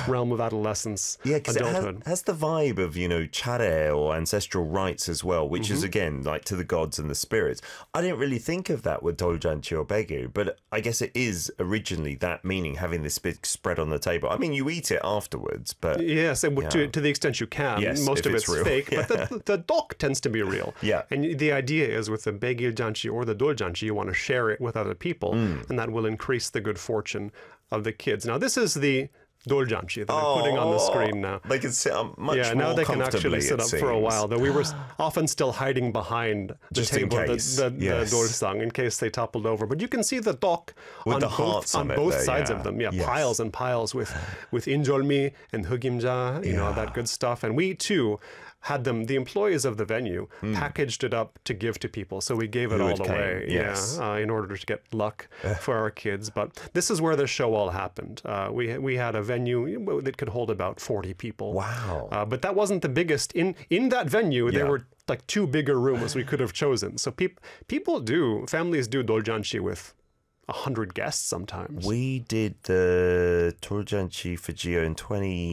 realm of adolescence, Yeah, because adulthood. it has the vibe of, chare or ancestral rites as well, which is, again, like to the gods and the spirits. I didn't really think of that with doljanchi or begu, but I guess it is originally that meaning, having this big spread on the table. I mean, you eat it afterwards, but... Yes, to the extent you can. Yes, most of it's it's real. fake, but the dok tends to be real. Yeah. And the idea is with the begiljanchi or the doljanchi, you want to share it with other people, and that will increase the good fortune of the kids. Now, this is the doljanchi that I'm putting on the screen now. They can sit up much more now they can actually sit up for a while, though we were often still hiding behind the Just in table, case. the Yes. dolsang, in case they toppled over. But you can see the dok With on the both, hearts on it both there, sides yeah. of them. Yeah, Yes. piles and piles with injolmi and hugimja, that good stuff. And we, too, had them, the employees of the venue, packaged it up to give to people. So we gave it Who all it came, away, yes. in order to get luck for our kids. But this is where the show all happened. We had a venue that could hold about 40 people. Wow. But that wasn't the biggest. In that venue, Yeah. there were like 2 bigger rooms we could have chosen. So families do doljanchi with 100 guests sometimes. We did the Torjanchi for Geo in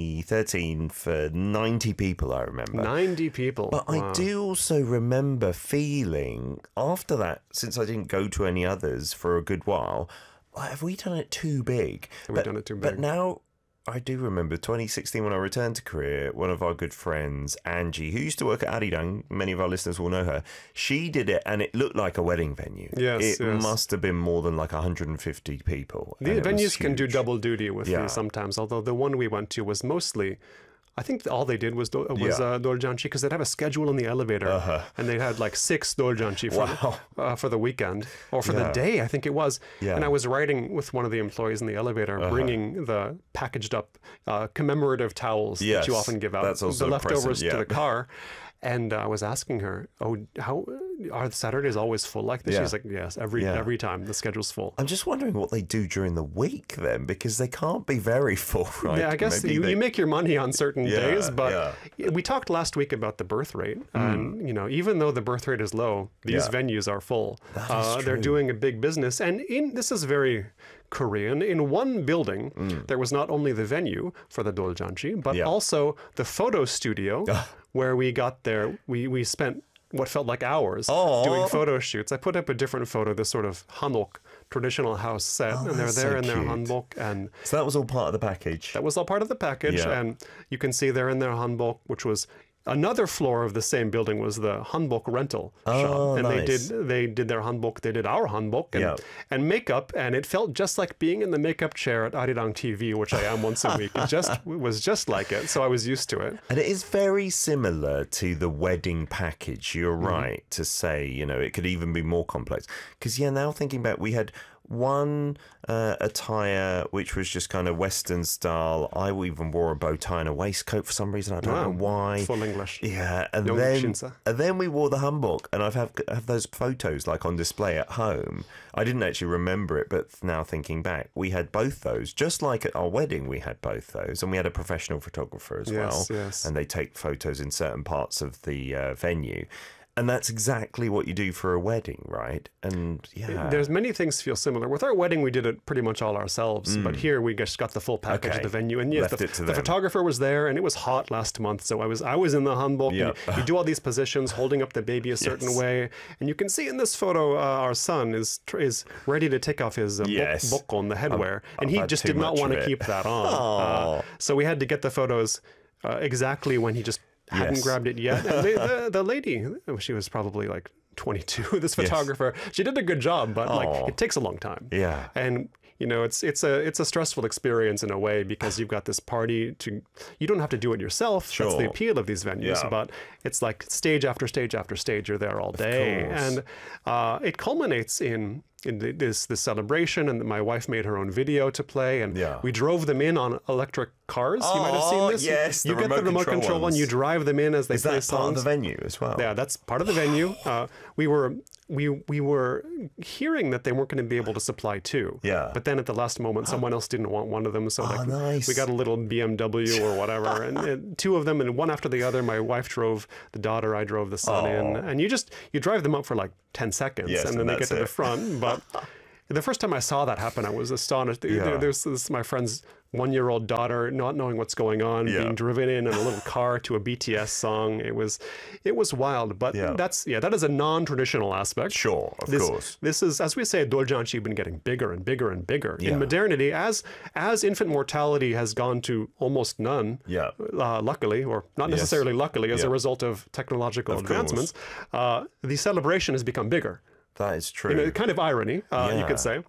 2013 for 90 people, I remember. 90 people. But Wow. I do also remember feeling, after that, since I didn't go to any others for a good while, have we done it too big? Have we done it too big? But now, I do remember 2016 when I returned to Korea, one of our good friends, Angie, who used to work at Arirang, many of our listeners will know her, she did it and it looked like a wedding venue. Yes, It yes. must have been more than like 150 people. The and it was venues can do huge. double duty with Yeah. these sometimes, although the one we went to was mostly, I think all they did was doljanchi, because they'd have a schedule in the elevator, and they had like 6 doljanchi for the weekend, or for the Yeah. day, I think it was. Yeah. And I was riding with one of the employees in the elevator, bringing the packaged up commemorative towels that Yes, you often give out, that's also the a leftovers present, to yeah. the car. And I was asking her, how are Saturdays always full like this? Yeah. She's like, yes, every time the schedule's full. I'm just wondering what they do during the week then, because they can't be very full, right? Yeah, I guess Maybe you make your money on certain Yeah, days, but we talked last week about the birth rate, and even though the birth rate is low, these Yeah. venues are full. That is They're true. doing a big business, and this is very Korean. In one building, there was not only the venue for the doljanchi, but Yeah. also the photo studio where we got there. We spent what felt like hours doing photo shoots. I put up a different photo, this sort of hanok, traditional house set, and they're that's there so in their cute. hanbok, and So that was all part of the package. that was all part of the package. Yeah. And you can see they're in their hanbok, which was another floor of the same building was the hanbok rental shop. And nice. they did their hanbok, they did our hanbok and makeup, and it felt just like being in the makeup chair at Arirang TV, which I am once a week. It was just like it, so I was used to it. And it is very similar to the wedding package. You're right to say, it could even be more complex. Because, now thinking back, we had one attire which was just kind of Western style. I even wore a bow tie and a waistcoat for some reason. I don't know why. Full English. Yeah, and No then shinsa. we wore the hanbok, and I have those photos like on display at home. I didn't actually remember it, but now thinking back, we had both those. Just like at our wedding, we had both those, and we had a professional photographer as well. Yes. And they take photos in certain parts of the venue. And that's exactly what you do for a wedding, right? And There's many things feel similar. With our wedding, we did it pretty much all ourselves, but here we just got the full package of the venue. And yes, Left it to the them. photographer was there, and it was hot last month, so I was in the hanbok. Yeah. You do all these positions, holding up the baby a certain way, and you can see in this photo, our son is ready to take off his bokon, the headwear, and he had just too did not much want of to it. keep that on. So we had to get the photos exactly when he just hadn't grabbed it yet. And the lady, she was probably like 22, this photographer, she did a good job, but like it takes a long time. Yeah. And it's a stressful experience in a way, because you've got this party you don't have to do it yourself. Sure. That's the appeal of these venues, Yeah. but it's like stage after stage after stage, you're there all day. course. And it culminates in this celebration, and my wife made her own video to play, and we drove them in on electric cars. You might have seen this. Yes, you the get the remote remote control control one, ones. you drive them in as they Is play that songs. part of the venue as well? Yeah, that's part of the venue. We were hearing that they weren't going to be able to supply 2. Yeah. But then at the last moment, someone else didn't want one of them, so nice. we got a little BMW or whatever, and 2 of them, and one after the other. My wife drove the daughter, I drove the son in, and you drive them up for like 10 seconds, Yes, and then and they get that's to the it. front, but. The first time I saw that happen, I was astonished. There's this, my friend's 1-year-old daughter not knowing what's going on, being driven in a little car to a BTS song. It was wild, but that is a non-traditional aspect. Sure, of course. This is, as we say, doljanchi been getting bigger and bigger and bigger. In modernity, as infant mortality has gone to almost none, luckily, or not necessarily luckily, as a result of technological advancements, the celebration has become bigger. That is true. Kind of irony, you could say.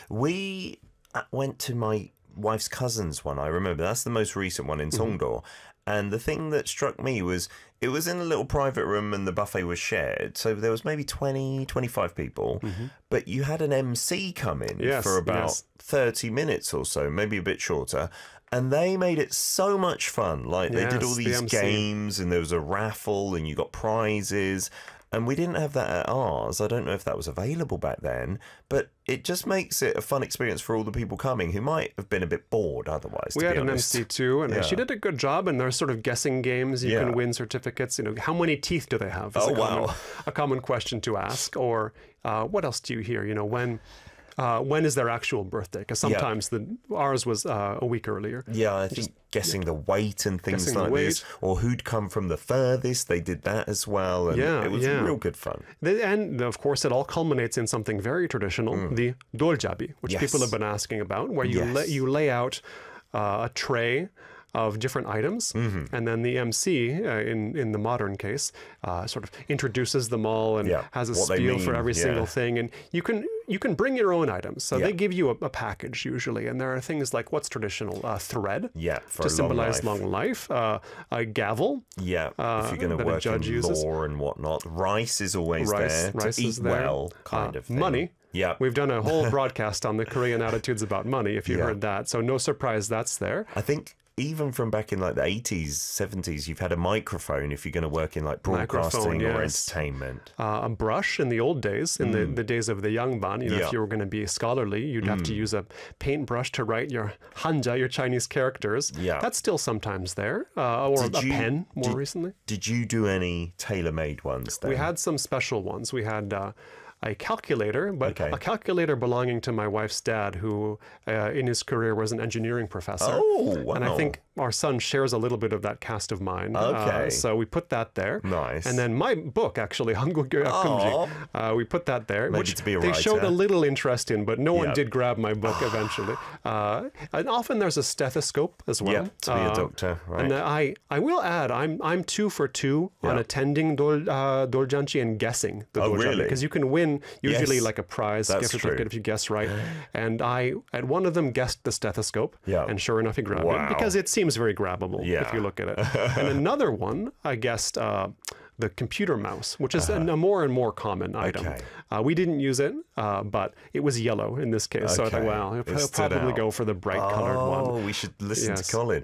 We went to my wife's cousin's one, I remember. That's the most recent one in Songdo. And the thing that struck me was it was in a little private room and the buffet was shared. So there was maybe 20, 25 people. But you had an MC come in for about 30 minutes or so, maybe a bit shorter. And they made it so much fun. Like they did all these games and there was a raffle and you got prizes. And we didn't have that at ours. I don't know if that was available back then, but it just makes it a fun experience for all the people coming who might have been a bit bored otherwise. We had an MC too, and she did a good job. And there's sort of guessing games. You can win certificates. How many teeth do they have? Is a common question to ask. Or what else do you hear? When is their actual birthday? Because sometimes ours was a week earlier. Yeah, I think guessing the weight and things like this, or who'd come from the furthest. They did that as well, and it was real good fun. And of course, it all culminates in something very traditional, the doljabi, which people have been asking about, where you lay out a tray of different items, and then the MC, in the modern case, sort of introduces them all and has a spiel for every single thing. And you can bring your own items. So they give you a package usually, and there are things like what's traditional: thread, to symbolize long life, a gavel, if you're going to work in law and whatnot. Rice is always there to eat well, kind of thing. Money. Yeah, we've done a whole broadcast on the Korean attitudes about money, if you heard that. So no surprise that's there. I think even from back in like the 80s, 70s, you've had a microphone if you're going to work in like broadcasting or entertainment. A brush in the old days, in the days of the Yangban, if you were going to be scholarly, you'd have to use a paintbrush to write your hanja, your Chinese characters. Yeah. That's still sometimes there. Or a pen more recently. Did you do any tailor-made ones then? We had some special ones. We had a calculator, but a calculator belonging to my wife's dad, who in his career was an engineering professor. Oh, wow. And I think our son shares a little bit of that cast of mine. So we put that there. Nice. And then my book, actually, Hangul Gyoyak Kumji, we put that there, maybe which to be a they writer. showed a little interest in, but no one did grab my book eventually. And often there's a stethoscope as well. Yeah, to be a doctor, right. And I will add, I'm 2 for 2 on attending doljanchi and guessing the doljanchi. Really? Because you can win usually like a prize gift certificate if you guess right. And I, at one of them, guessed the stethoscope. Yeah. And sure enough, he grabbed it because it seems very grabbable if you look at it. And another one, I guessed the computer mouse, which is a more and more common item. We didn't use it, but it was yellow in this case. So I thought, well, he'll probably go for the bright colored one. Oh, we should listen to Colin.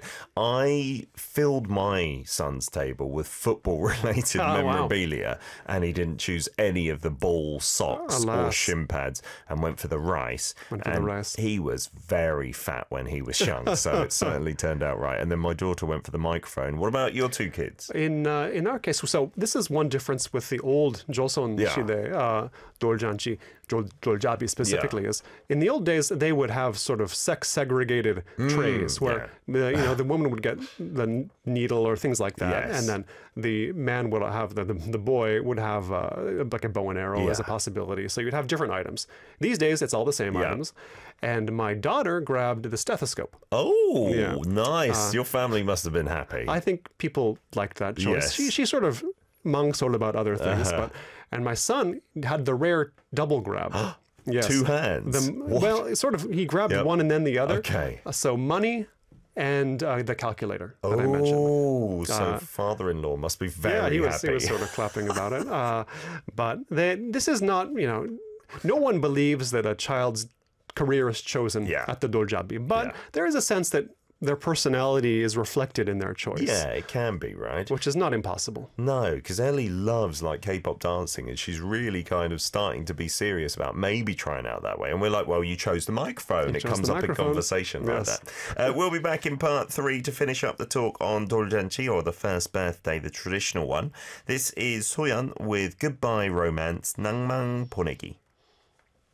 I filled my son's table with football-related memorabilia, and he didn't choose any of the ball socks or shin pads and went for the rice. He was very fat when he was young, so it certainly turned out right. And then my daughter went for the microphone. What about your 2 kids? In our case, so this is one difference with the old Joseon Shide doljanchi, doljabi specifically, is in the old days they would have sort of sex segregated trays where the woman would get the needle or things like that, and then the man would have the boy would have like a bow and arrow as a possibility. So you'd have different items. These days it's all the same items. And my daughter grabbed the stethoscope. Oh, nice! Your family must have been happy. I think people liked that choice. She sort of monks all about other things, and my son had the rare double grab. Yes. 2 hands. Well, sort of, he grabbed one and then the other. So money and the calculator that I mentioned. Oh, so father-in-law must be very happy. He was sort of clapping about it. But this is not, no one believes that a child's career is chosen at the doljabi, but there is a sense that their personality is reflected in their choice. Yeah, it can be, right? Which is not impossible. No, because Ellie loves like K-pop dancing, and she's really kind of starting to be serious about maybe trying out that way. And we're like, well, you chose the microphone. It comes up in conversation like that. We'll be back in part 3 to finish up the talk on doljanchi, or the first birthday, the traditional one. This is Soyeon with Goodbye Romance, Nangmang Ponegi.